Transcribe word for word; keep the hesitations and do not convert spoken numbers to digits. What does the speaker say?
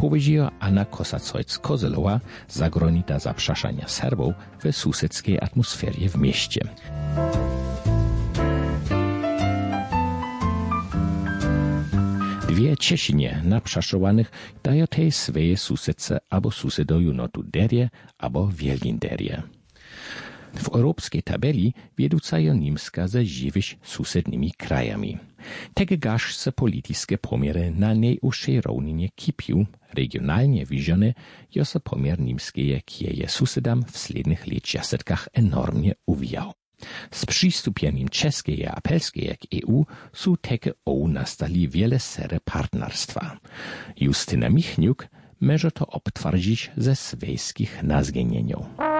powyżija Anna Kosacojc-Kozelowa, zagrożona zaprzeszania Serbów w sąsiedzkiej atmosferie w mieście. Dwie Czesinie naprzeszowanych dają tej swoje sąsiedce albo sąsiedoju notu derje albo wielginderje. W europejskiej tabeli wieduca je Niemska ze żywyś sąsiednimi krajami. Tego gaż se polityczne pomiary na najuższej równinie kipił, regionalnie widziane, jo se pomiar niemskie kieje sąsiedam w slednych lecjasetkach enormnie uwijał. Z przystąpieniem czeskiej a polskiej jak E U są takie o nastali wiele sere partnerstwa. Justyna Michniuk może to obtwardzić ze swojskich nazgenieniów.